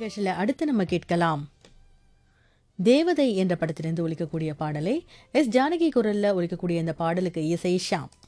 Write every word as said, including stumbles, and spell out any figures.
நிகழ்ச்சியில அடுத்து நம்ம கேட்கலாம் தேவதை என்ற படத்திலிருந்து ஒலிக்கக்கூடிய பாடலை எஸ் ஜானகி குரல்ல ஒலிக்கக்கூடிய இந்த பாடலுக்கு இசை ஷாம்.